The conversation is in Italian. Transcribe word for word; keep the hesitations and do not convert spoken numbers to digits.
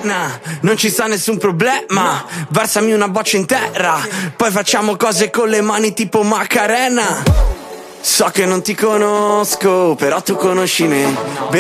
Nah, non ci sta nessun problema, versami una boccia in terra, poi facciamo cose con le mani tipo Macarena. So che non ti conosco, però tu conosci me.